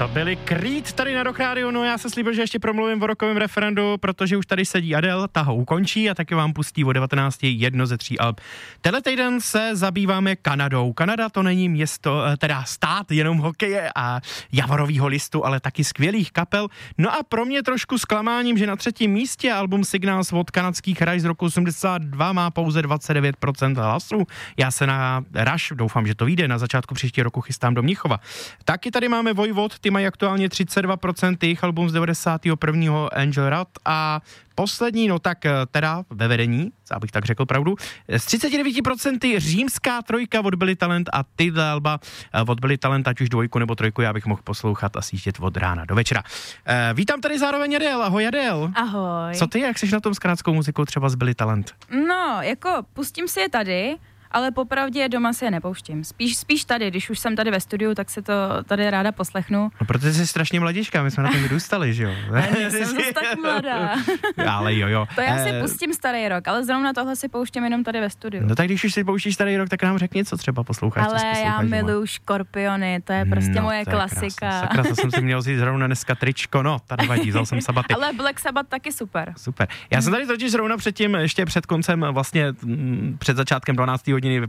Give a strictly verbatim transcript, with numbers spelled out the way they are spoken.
To byli Creed tady na Rock Radio, no já se slíbil, že ještě promluvím o rokovém referendu, protože už tady sedí Adele, ta ho ukončí a taky vám pustí o devatenácti jedno ze tří alb. Tenhle týden se zabýváme Kanadou. Kanada to není město, teda stát jenom hokeje a javorovýho listu, ale taky skvělých kapel. No a pro mě trošku zklamáním, že na třetím místě album Signals od kanadských Rise z roku osmdesát dva má pouze dvacet devět procent hlasů. Já se na Rush, doufám, že to vyjde, na začátku příštího roku chystám do Mnichova. Taky tady máme Vojvod, ty mají aktuálně třicet dva procent, jejich album z devadesátého prvního Angel Rad a poslední, no tak teda ve vedení, abych tak řekl pravdu, z třicet devět procent Římská trojka od Billy Talent a tyhle alba od Billy Talent, ať už dvojku nebo trojku, já bych mohl poslouchat a sjíždět od rána do večera. E, vítám tady zároveň Adele, ahoj Adele. Ahoj. Co ty, jak jsi na tom s kanadskou muzikou třeba z Billy Talent? No, jako pustím si je tady, ale popravdě doma si je nepouštím. Spíš, spíš tady, když už jsem tady ve studiu, tak se to tady ráda poslechnu. No, protože jsi strašně mladička, my jsme na tom vyrůstali, že jo? Ale nejsem zase tak mladá. Ale jo, jo. To já si e... pustím starý rok, ale zrovna tohle si pouštím jenom tady ve studiu. No tak když už si pouštíš starý rok, tak nám řekni, co třeba posloucháš. Ale já miluju Škorpiony, to je prostě no, moje klasika. Sakra, to jsem si měl vzít zrovna dneska tričko, no, tady vadí, vzal jsem sabaty. Ale Black Sabbath taky super. Super. Já jsem tady totiž zrovna předtím, ještě před koncem, vlastně před začátkem dvanácté hodiny